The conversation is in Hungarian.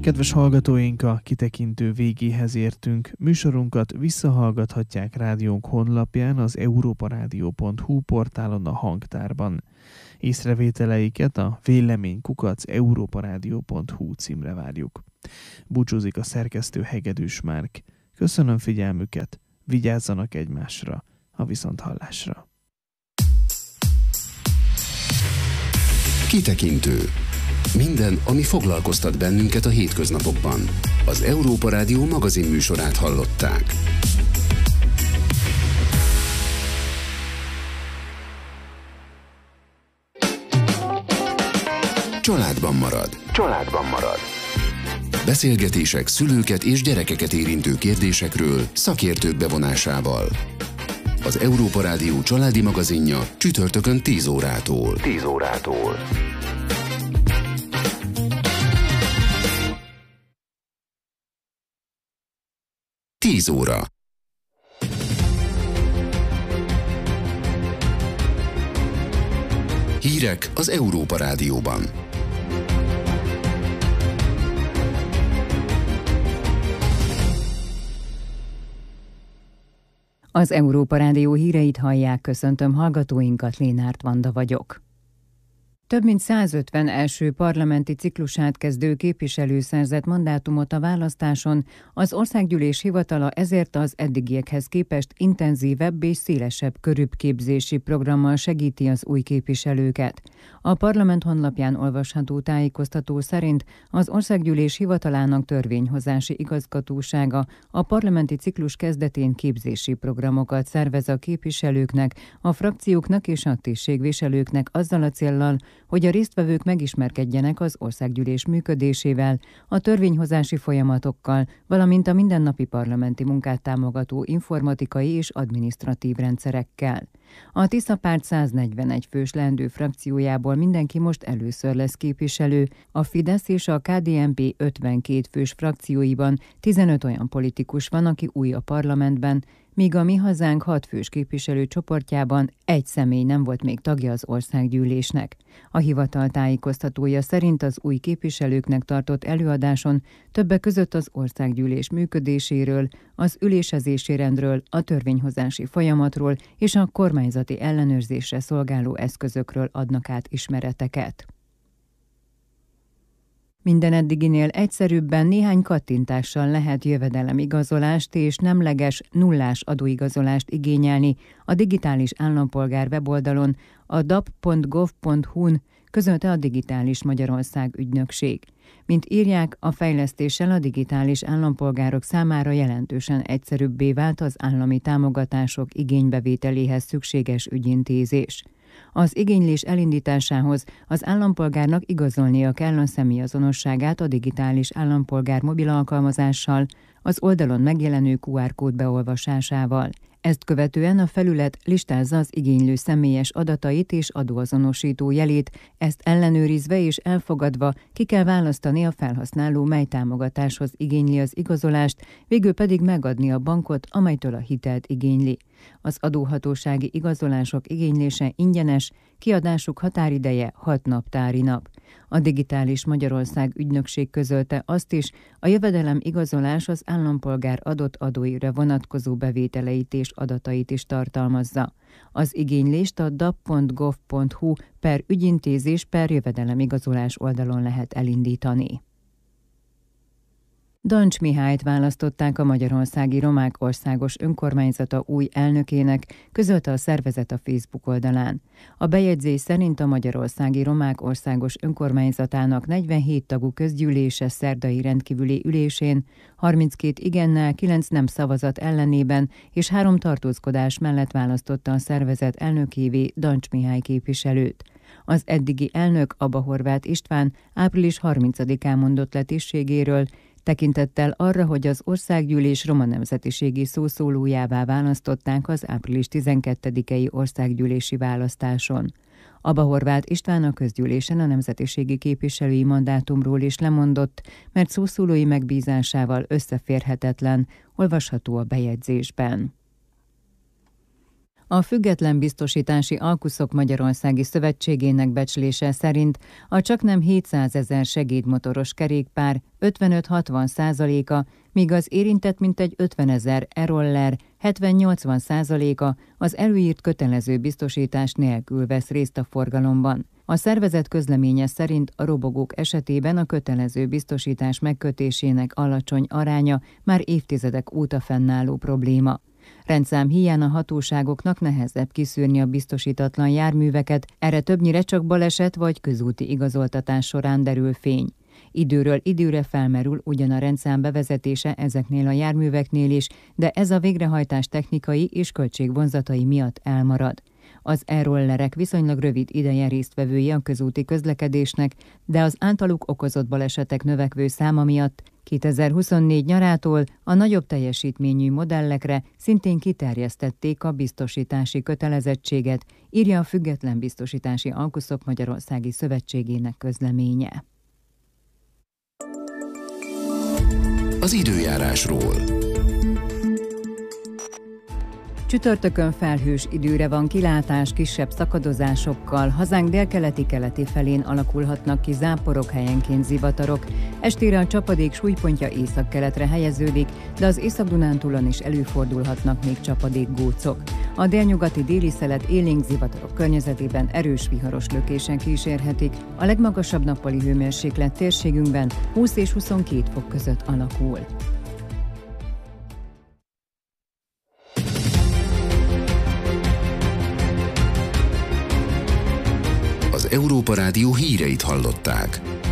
Kedves hallgatóink, a kitekintő végéhez értünk. Műsorunkat visszahallgathatják rádiónk honlapján, az europaradio.hu portálon, a hangtárban. Észrevételeiket a vélemény@europaradio.hu címre várjuk. Búcsúzik a szerkesztő, Hegedűs Márk. Köszönöm figyelmüket, vigyázzanak egymásra, a viszonthallásra. Kitekintő. Minden, ami foglalkoztat bennünket a hétköznapokban. Az Európa Rádió magazin műsorát hallották. Családban marad. Családban marad. Beszélgetések szülőket és gyerekeket érintő kérdésekről szakértők bevonásával. Az Európa Rádió családi magazinja csütörtökön 10 órától. 10 órától. Tíz óra. Hírek az Európa Rádióban. Az Európa Rádió híreit hallják, köszöntöm hallgatóinkat, Lénárt Vanda vagyok. Több mint 150 első parlamenti ciklusát kezdő képviselő szerzett mandátumot a választáson, az Országgyűlés hivatala ezért az eddigiekhez képest intenzívebb és szélesebb körűbb képzési programmal segíti az új képviselőket. A parlament honlapján olvasható tájékoztató szerint az Országgyűlés hivatalának törvényhozási igazgatósága a parlamenti ciklus kezdetén képzési programokat szervez a képviselőknek, a frakcióknak és a tisztségviselőknek azzal a céllal, hogy a résztvevők megismerkedjenek az Országgyűlés működésével, a törvényhozási folyamatokkal, valamint a mindennapi parlamenti munkát támogató informatikai és adminisztratív rendszerekkel. A Tisza Párt 141 fős leendő frakciójából mindenki most először lesz képviselő, a Fidesz és a KDNP 52 fős frakcióiban 15 olyan politikus van, aki új a parlamentben, míg a Mi Hazánk 6 fős képviselő csoportjában egy személy nem volt még tagja az Országgyűlésnek. A hivatal tájékoztatója szerint az új képviselőknek tartott előadáson többek között az Országgyűlés működéséről, az ülésezési rendről, a törvényhozási folyamatról és a kormányzati ellenőrzésre szolgáló eszközökről adnak át ismereteket. Minden eddiginél egyszerűbben néhány kattintással lehet jövedelemigazolást és nemleges, nullás adóigazolást igényelni a digitális állampolgár weboldalon, a dap.gov.hu-n, közölte a Digitális Magyarország ügynökség. Mint írják, a fejlesztéssel a digitális állampolgárok számára jelentősen egyszerűbbé vált az állami támogatások igénybevételéhez szükséges ügyintézés. Az igénylés elindításához az állampolgárnak igazolnia kell a személyazonosságát a digitális állampolgár mobil alkalmazással, az oldalon megjelenő QR kód beolvasásával. Ezt követően a felület listázza az igénylő személyes adatait és adóazonosító jelét, ezt ellenőrizve és elfogadva ki kell választani a felhasználó, mely támogatáshoz igényli az igazolást, végül pedig megadni a bankot, amelytől a hitelt igényli. Az adóhatósági igazolások igénylése ingyenes, kiadásuk határideje 6 naptári nap. A Digitális Magyarország ügynökség közölte azt is, a jövedelem igazolás az állampolgár adott adóira vonatkozó bevételeit és adatait is tartalmazza. Az igénylést a dap.gov.hu/ügyintézés/jövedelemigazolás oldalon lehet elindítani. Dancs Mihályt választották a Magyarországi Romák Országos Önkormányzata új elnökének, közölte a szervezet a Facebook oldalán. A bejegyzés szerint a Magyarországi Romák Országos Önkormányzatának 47 tagú közgyűlése szerdai rendkívüli ülésén 32 igennel, 9 nem szavazat ellenében és 3 tartózkodás mellett választotta a szervezet elnökévé Dancs Mihály képviselőt. Az eddigi elnök, Aba Horváth István április 30-án mondott le tisztségéről, tekintettel arra, hogy az Országgyűlés roma nemzetiségi szószólójává választották az április 12-i országgyűlési választáson. Aba Horváth István a közgyűlésen a nemzetiségi képviselői mandátumról is lemondott, mert szószólói megbízásával összeférhetetlen, olvasható a bejegyzésben. A Független Biztosítási Alkuszok Magyarországi Szövetségének becslése szerint a csaknem 700 000 segédmotoros kerékpár 55-60%-a, míg az érintett mintegy 50 000 e-roller 70-80%-a az előírt kötelező biztosítás nélkül vesz részt a forgalomban. A szervezet közleménye szerint a robogók esetében a kötelező biztosítás megkötésének alacsony aránya már évtizedek óta fennálló probléma. Rendszám híján a hatóságoknak nehezebb kiszűrni a biztosítatlan járműveket, erre többnyire csak baleset vagy közúti igazoltatás során derül fény. Időről időre felmerül ugyan a rendszám bevezetése ezeknél a járműveknél is, de ez a végrehajtás technikai és költségvonzatai miatt elmarad. Az e-rollerek viszonylag rövid ideje résztvevői a közúti közlekedésnek, de az általuk okozott balesetek növekvő száma miatt 2024 nyarától a nagyobb teljesítményű modellekre szintén kiterjesztették a biztosítási kötelezettséget, írja a Független Biztosítási Alkuszok Magyarországi Szövetségének közleménye. Az időjárásról. Csütörtökön felhős időre van kilátás, kisebb szakadozásokkal, hazánk délkeleti felén alakulhatnak ki záporok, helyenként zivatarok. Estére a csapadék súlypontja északkeletre helyeződik, de az Észak-Dunántúlon is előfordulhatnak még csapadékgócok. A délnyugati déli szelet élénk zivatarok környezetében erős viharos lökések kísérhetik. A legmagasabb nappali hőmérséklet térségünkben 20 és 22 fok között alakul. Az Európa Rádió híreit hallották.